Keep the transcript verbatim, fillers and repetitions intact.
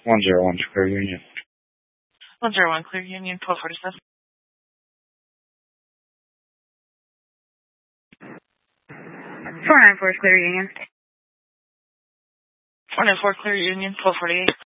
one zero one Clear Union. one zero one Clear Union, twelve forty-seven. four nine four Clear Union. four nine four Clear Union, twelve forty-eight.